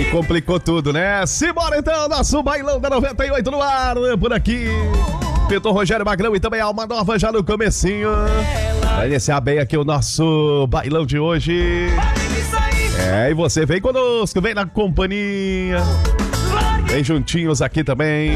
complicou tudo, né? Simbora então, nosso bailão da 98 no ar, por aqui. Pintor Rogério Magrão e também Alma Nova já no comecinho. Vai iniciar bem aqui o nosso bailão de hoje. E você vem conosco, vem na companhia. Vem juntinhos aqui também.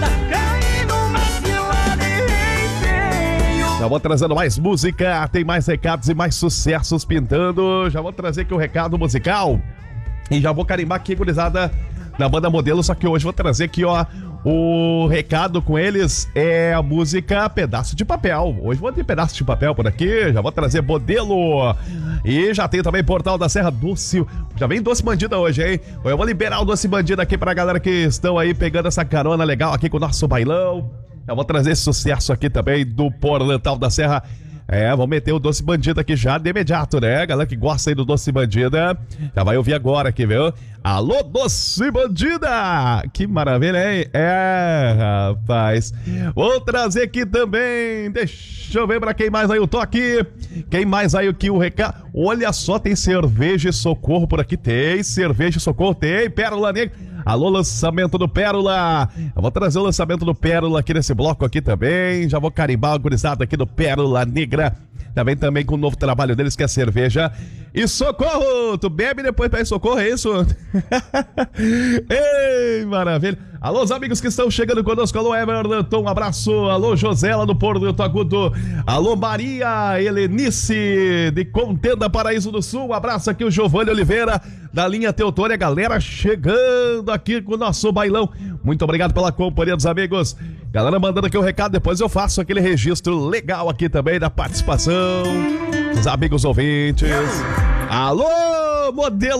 Já vou trazendo mais música, tem mais recados e mais sucessos pintando. Já vou trazer aqui o recado musical. E já vou carimbar aqui, gurizada, da banda Modelo. Só que hoje vou trazer aqui, ó, o recado com eles é a música Pedaço de Papel. Hoje vou ter Pedaço de Papel por aqui. Já vou trazer Modelo. E já tem também Portal da Serra Doce. Já vem Doce Bandida hoje, hein? Eu vou liberar o Doce Bandida aqui pra galera que estão aí pegando essa carona legal aqui com o nosso bailão. Já vou trazer esse sucesso aqui também do Portal da Serra. Vamos meter o Doce Bandida aqui já de imediato, né? Galera que gosta aí do Doce Bandida, já vai ouvir agora aqui, viu? Alô, Doce Bandida! Que maravilha, hein? Rapaz. Vou trazer aqui também, deixa eu ver pra quem mais aí eu tô aqui. Quem mais aí que o recado... Olha só, tem Cerveja e Socorro por aqui. Tem Cerveja e Socorro, tem Pérola Negra. Alô, lançamento do Pérola. Eu vou trazer o lançamento do Pérola aqui nesse bloco aqui também. Já vou carimbar a gurizada aqui do Pérola Negra. Também com o novo trabalho deles, que é Cerveja e Socorro. Tu bebe e depois pede socorro, é isso? Ei, maravilha. Alô, os amigos que estão chegando conosco. Alô, Everton, um abraço. Alô, Josela do Porto Agudo. Alô, Maria Helenice de Contenda, Paraíso do Sul. Um abraço aqui, o Giovanni Oliveira da linha Teutônia. Galera chegando aqui com o nosso bailão. Muito obrigado pela companhia dos amigos. Galera mandando aqui o recado, depois eu faço aquele registro legal aqui também da participação dos amigos ouvintes. Alô, Modelo